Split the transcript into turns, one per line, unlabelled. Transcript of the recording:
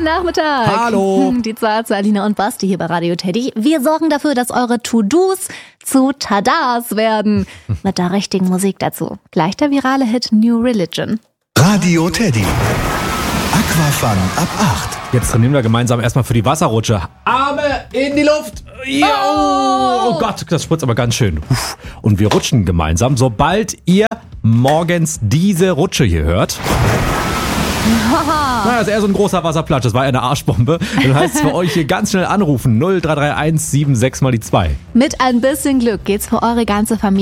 Guten Nachmittag.
Hallo.
Die Zarte, Alina und Basti hier bei Radio Teddy. Wir sorgen dafür, dass eure To-Dos zu Tadas werden. Mit der richtigen Musik dazu. Gleich der virale Hit New Religion.
Radio Teddy. Aquafun ab 8.
Jetzt trainieren wir gemeinsam erstmal für die Wasserrutsche. Arme in die Luft. Oh Gott, das spritzt aber ganz schön. Und wir rutschen gemeinsam, sobald ihr morgens diese Rutsche hier hört. Na, das ist eher so ein großer Wasserplatsch, das war eher eine Arschbombe. Dann heißt es für euch hier ganz schnell anrufen. 0331 76 mal die 2.
Mit ein bisschen Glück geht's für eure ganze Familie